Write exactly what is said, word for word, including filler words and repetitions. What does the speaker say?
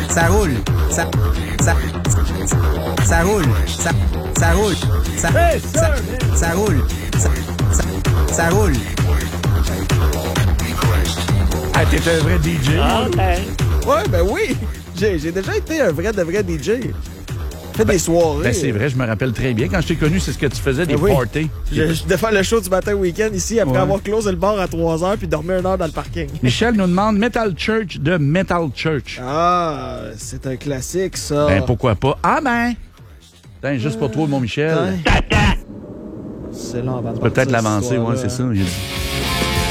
ça roule, ça, ça, ça roule, ça, ça roule, ça, ça, ça roule, ça, ça, ça roule. Ah, t'es un vrai D J. Ah, ben. Ouais, ben oui. J'ai, j'ai déjà été un vrai de vrai D J. Fait Ben, des soirées. Ben, c'est vrai, je me rappelle très bien. Quand je t'ai connu, c'est ce que tu faisais, des Ben oui. parties. Je, je devais faire le show du matin au week-end ici après Ouais. avoir closé le bar à trois heures puis dormi une heure dans le parking. Michel nous demande Metal Church de Metal Church. Ah, c'est un classique, ça. Ben, pourquoi pas? Ah, ben! Tiens, juste pour toi, mon Michel. Tiens. C'est là, on va Peut-être partir, l'avancer, cette ouais, histoire-là. c'est ça. Il a dit.